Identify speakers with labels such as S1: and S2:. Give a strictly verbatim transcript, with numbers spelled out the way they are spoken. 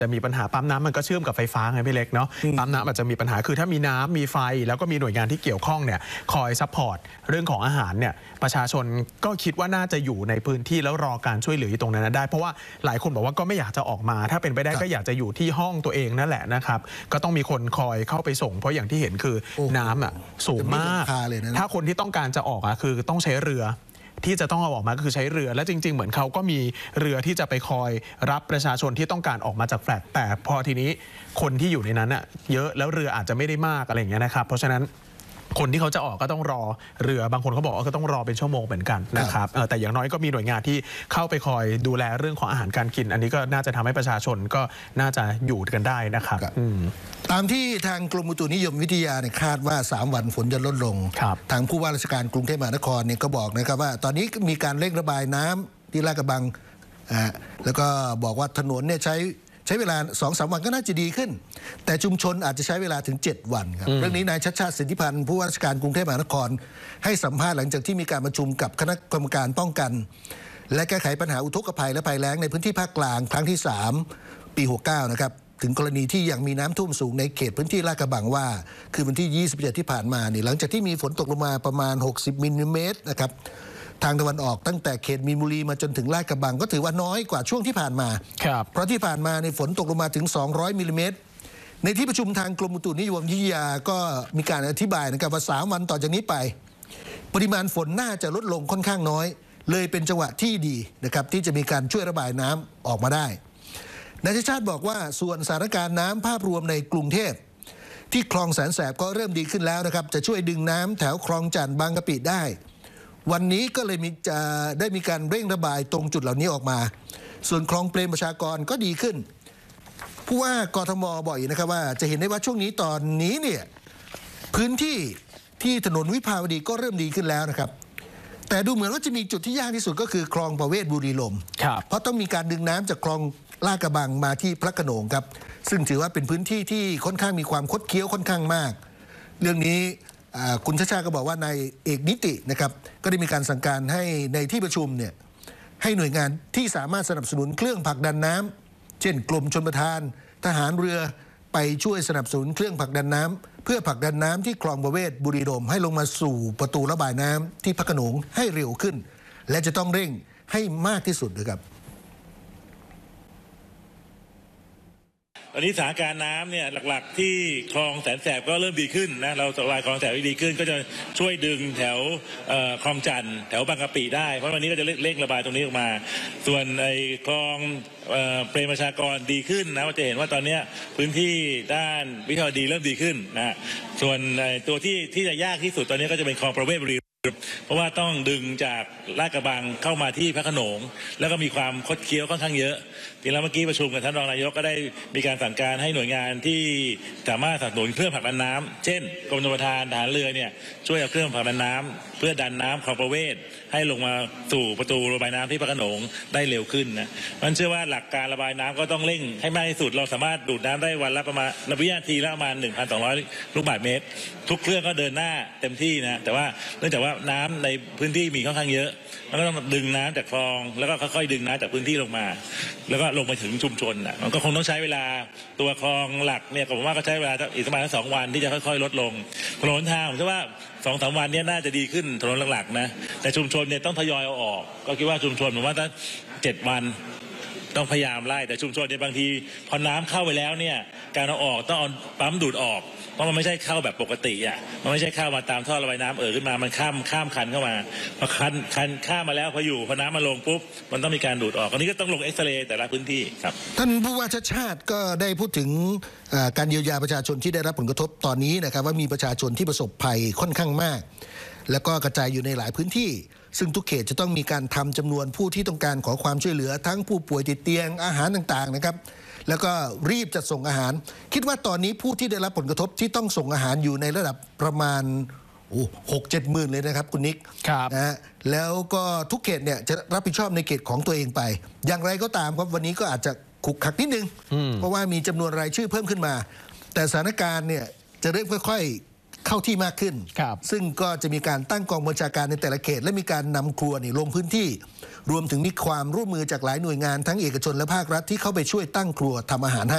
S1: จะมีปัญหาปั๊มน้ำมันก็เชื่อมกับไฟฟ้าไงพี่เล็กเนาะปั๊มน้ำอาจจะมีปัญหาคือถ้ามีน้ำมีไฟแล้วก็มีหน่วยงานที่เกี่ยวข้องเนี่ยคอยซัพพอร์ตเรื่องของอาหารเนี่ยประชาชนก็คิดว่าน่าจะอยู่ในพื้นที่แล้วรอการช่วยเหลือตรงนั้นได้เพราะว่าหลายคนบอกว่าก็ไม่อยากจะออกมาถ้าเป็นไปได้ก็อยากจะอยู่ที่ห้องตัวเองนั่นแหละนะครับก็ต้องมีคนคอยเข้าไปส่งเพราะอย่างที่เห็นคือน้ำอ่ะสูงมากถ้าคนที่ต้องการจะออกอ่ะคือต้องใช้เรือที่จะต้องเอาออกมาก็คือใช้เรือและจริงๆเหมือนเขาก็มีเรือที่จะไปคอยรับประชาชนที่ต้องการออกมาจากแฟลตแต่พอทีนี้คนที่อยู่ในนั้นอะเยอะแล้วเรืออาจจะไม่ได้มากอะไรอย่างเงี้ยนะครับเพราะฉะนั้นคนที่เขาจะออกก็ต้องรอเรือบางคนเขาบอกว่าก็ต้องรอเป็นชั่วโมงเหมือนกันนะครับแต่อย่างน้อยก็มีหน่วยงานที่เข้าไปคอยดูแลเรื่องของอาหารการกินอันนี้ก็น่าจะทำให้ประชาชนก็น่าจะอยู่กันได้นะครับ
S2: ตามที่ทางกรมอุตุนิยมวิทยาเนี่ยคาดว่าสามวันฝนจะลดลงทางผู้ว่าราชการกรุงเทพมหานครเนี่ยก็บอกนะครับว่าตอนนี้มีการเร่งระบายน้ำที่ลาดกระบังแล้วก็บอกว่าถนนเนี่ยใช้ใช้เวลา สองถึงสาม วันก็น่าจะดีขึ้นแต่ชุมชนอาจจะใช้เวลาถึงเจ็ดวันครับเรื่องนี้นายชัชชาติสิทธิพันธ์ผู้ว่าราชการกรุงเทพมหานครให้สัมภาษณ์หลังจากที่มีการประชุมกับคณะกรรมการป้องกันและแก้ไขปัญหาอุทกภัยและภัยแล้งในพื้นที่ภาคกลางครั้งที่สามปีหกสิบเก้านะครับถึงกรณีที่ยังมีน้ำท่วมสูงในเขตพื้นที่ลาดกระบังว่าคือวันที่ยี่สิบเจ็ดที่ผ่านมานี่หลังจากที่มีฝนตกลงมาประมาณหกสิบมิลลิเมตรนะครับทางตะวันออกตั้งแต่เขตมีนบุรีมาจนถึงลาดกระบังก็ถือว่าน้อยกว่าช่วงที่ผ่านมาเพราะที่ผ่านมาในฝนตกลงมาถึงสองร้อยมิลลิเมตรในที่ประชุมทางกรมอุตุนิยมวิทยาก็มีการอธิบายนะครับว่าสามวันต่อจากนี้ไปปริมาณฝนน่าจะลดลงค่อนข้างน้อยเลยเป็นจังหวะที่ดีนะครับที่จะมีการช่วยระบายน้ำออกมาได้นายชัชชาติบอกว่าส่วนสถานการณ์น้ำภาพรวมในกรุงเทพที่คลองแสนแสบก็เริ่มดีขึ้นแล้วนะครับจะช่วยดึงน้ำแถวคลองจันทน์บางกะปิได้วันนี้ก็เลยมีจะได้มีการเร่งระบายตรงจุดเหล่านี้ออกมาส่วนคลองเปรมประชากรก็ดีขึ้นผู้ว่ากทมบอกอีกนะครับว่าจะเห็นได้ว่าช่วงนี้ตอนนี้เนี่ยพื้นที่ที่ถนนวิภาวดีก็เริ่มดีขึ้นแล้วนะครับแต่ดูเหมือนว่าจะมีจุดที่ยากที่สุดก็คือคลองประเวศบุรีลมย์เพราะต้องมีการดึงน้ำจากคลองลาดกระบังมาที่พระโขนงครับซึ่งถือว่าเป็นพื้นที่ที่ค่อนข้างมีความคดเคี้ยวค่อนข้างมากเรื่องนี้คุณชัชชาติก็บอกว่านายเอกนิตินะครับก็ได้มีการสั่งการให้ในที่ประชุมเนี่ยให้หน่วยงานที่สามารถสนับสนุนเครื่องผลักดันน้ำเช่นกรมชลประทานทหารเรือไปช่วยสนับสนุนเครื่องผลักดันน้ำเพื่อผลักดันน้ำที่คลองประเวศบุรีลมย์ให้ลงมาสู่ประตูระบายน้ำที่พระโขนงให้เร็วขึ้นและจะต้องเร่งให้มากที่สุดนะครับ
S3: ตอนนี้สถานการณ์น้ำเนี่ยหลักๆที่คลองแสนแสบก็เริ่มดีขึ้นนะเราระบายคลองแสนดีขึ้นก็จะช่วยดึงแถวคลองจันทน์แถวบางกะปิได้เพราะวันนี้ก็จะเร่งระบายตรงนี้ออกมาส่วนไอ้คลองเปรมประชากรดีขึ้นนะเราจะเห็นว่าตอนนี้พื้นที่ด้านวิภาวดีเริ่มดีขึ้นนะส่วนตัวที่ที่จะยากที่สุดตอนนี้ก็จะเป็นคลองประเวศบุรีเพราะว่าต้องดึงจากลาดกระบังเข้ามาที่พระโขนงแล้วก็มีความคดเคี้ยวค่อนข้างเยอะทีแล้วเมื่อกี้ประชุมกับท่านรองนายกก็ได้มีการสั่งการให้หน่วยงานที่สามารถสนับสนุนเครื่องผลักดันน้ำเช่นกรมชลประทานทหารเรือเนี่ยช่วยเอาเครื่องผลักดันน้ำเพื่อดันน้ำคลองประเวศให้ลงมาสู่ประตูระบายน้ำที่พระโขนงได้เร็วขึ้นนะมันเชื่อว่าหลักการระบายน้ำก็ต้องเร่งให้มากที่สุดเราสามารถดูดน้ำได้วันละประมาณระวินาทีละประมาณ หนึ่งพันสองร้อย ลูกบาศก์เมตรทุกเครื่องก็เดินหน้าเต็มที่นะแต่ว่าเนื่องจากว่าน้ำในพื้นที่มีค่อนข้างเยอะมันก็ต้องดึงน้ำจากคลองแล้วก็ค่อยๆดึงน้ำจากพื้นที่ลงมาแล้วก็ลงไปถึงชุมชนอ่ะมันก็คงต้องใช้เวลาตัวคลองหลักเนี่ยผมว่าก็ใช้เวลาอีกประมาณสองวันที่จะค่อยๆลดลงถนนทางผมคิดว่าสองสามวันนี้น่าจะดีขึ้นถนนหลักๆนะแต่ชุมชนเนี่ยต้องทยอยเอาออกก็คิดว่าชุมชนผมว่าถ้าเจ็ดวันต้องพยายามไล่แต่ชุมชนเนี่ยบางทีพอน้ำเข้าไปแล้วเนี่ยการเอาออกต้องเอาปั๊มดูดออกเพราะมันไม่ใช่เข้าแบบปกติอ่ะมันไม่ใช่เข้ามาตามท่อระบายน้ำเอ่อขึ้นมามันข้ามข้ามคันเข้ามาพอคันคันข้ามมาแล้วพออยู่พอน้ำมาลงปุ๊บมันต้องมีการดูดออกอันนี้ก็ต้องลงเอ็กซเรย์แต่ละพื้นที่ครับ
S2: ท่านผู้ว่าชัชชาติก็ได้พูดถึงการเยียวยาประชาชนที่ได้รับผลกระทบตอนนี้นะครับว่ามีประชาชนที่ประสบภัยค่อนข้างมากแล้วก็กระจายอยู่ในหลายพื้นที่ซึ่งทุกเขตจะต้องมีการทำจำนวนผู้ที่ต้องการขอความช่วยเหลือทั้งผู้ป่วยติดเตียงอาหารต่างๆนะครับแล้วก็รีบจัดส่งอาหารคิดว่าตอนนี้ผู้ที่ได้รับผลกระทบที่ต้องส่งอาหารอยู่ในระดับประมาณโอ้หกเจ็ดหมื่นเลยนะครับคุณนิกนะฮะแล้วก็ทุกเขตเนี่ยจะรับผิดชอบในเขตของตัวเองไปอย่างไรก็ตามครับวันนี้ก็อาจจะขุกขักนิดนึงเพราะว่ามีจำนวนรายชื่อเพิ่มขึ้นมาแต่สถานการณ์เนี่ยจะเริ่มค่อยๆเข้าที่มากขึ้นซึ่งก็จะมีการตั้งกองบัญชาการในแต่ละเขตและมีการนำครัวนี่ลงพื้นที่รวมถึงมีความร่วมมือจากหลายหน่วยงานทั้งเอกชนและภาครัฐที่เข้าไปช่วยตั้งครัวทำอาหารให้